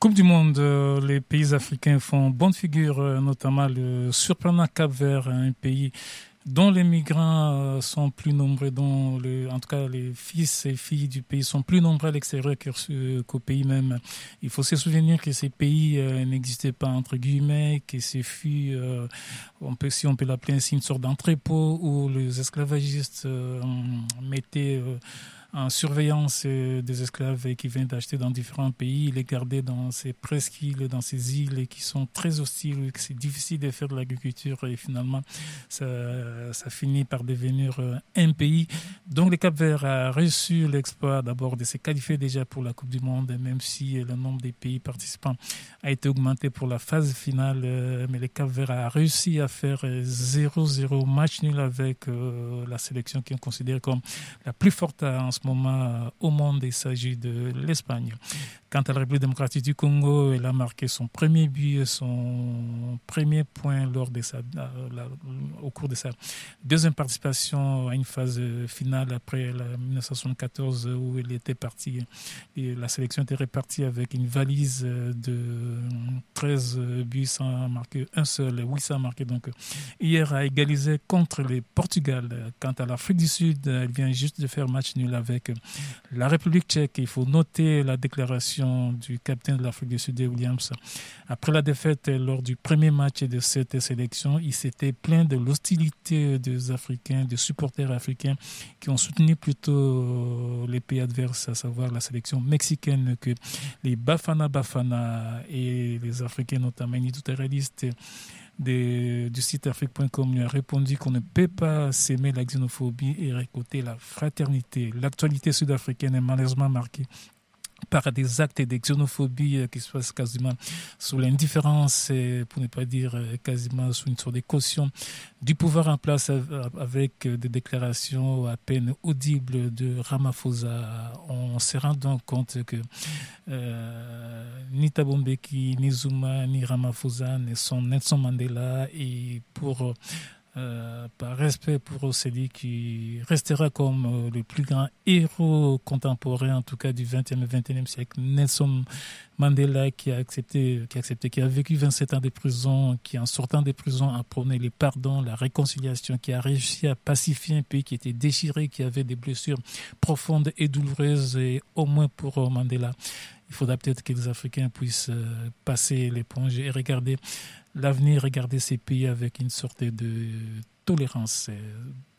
Coupe du Monde, les pays africains font bonne figure, notamment le surprenant Cap-Vert, un pays dont les migrants sont plus nombreux, en tout cas les fils et filles du pays sont plus nombreux à l'extérieur qu'au pays même. Il faut se souvenir que ces pays n'existaient pas entre guillemets, que ce fut, si on peut l'appeler ainsi, une sorte d'entrepôt où les esclavagistes mettaient en surveillance des esclaves qui viennent d'acheter dans différents pays, les garder dans ces presqu'îles, dans ces îles qui sont très hostiles, que c'est difficile de faire de l'agriculture et finalement ça finit par devenir un pays. Donc le Cap-Vert a reçu l'exploit d'abord de se qualifier déjà pour la Coupe du Monde, même si le nombre des pays participants a été augmenté pour la phase finale, mais le Cap-Vert a réussi à faire 0-0 match nul avec la sélection qui est considérée comme la plus forte en ce moment au monde. Il s'agit de l'Espagne. Quant à la République démocratique du Congo, elle a marqué son premier but, son premier point au cours de sa deuxième participation à une phase finale après la 1974 où elle était partie. Et la sélection était répartie avec une valise de 13 buts sans marquer un seul. Oui, ça a marqué donc hier a égalisé contre le Portugal. Quant à l'Afrique du Sud, elle vient juste de faire match nul avec la République tchèque. Il faut noter la déclaration du capitaine de l'Afrique du Sud, Williams. Après la défaite lors du premier match de cette sélection, il s'était plaint de l'hostilité des Africains, des supporters africains qui ont soutenu plutôt les pays adverses, à savoir la sélection mexicaine, que les Bafana Bafana et les Africains, notamment éditorialistes du site afrique.com, lui a répondu qu'on ne peut pas s'aimer la xénophobie et récolter la fraternité. L'actualité sud-africaine est malheureusement marquée par des actes de xénophobie qui se passent quasiment sous l'indifférence, pour ne pas dire quasiment sous une sorte de caution du pouvoir en place, avec des déclarations à peine audibles de Ramaphosa. On se rend donc compte que ni Thabo Mbeki, ni Zuma, ni Ramaphosa ne sont Nelson Mandela, et par respect pour celui qui restera comme le plus grand héros contemporain, en tout cas du 20e et 21e siècle, Nelson Mandela, qui a vécu 27 ans de prison, qui en sortant de prison a prôné le pardon, la réconciliation, qui a réussi à pacifier un pays qui était déchiré, qui avait des blessures profondes et douloureuses, et au moins pour Mandela, il faudra peut-être que les Africains puissent passer l'éponge et regarder l'avenir, regarder ces pays avec une sorte de tolérance.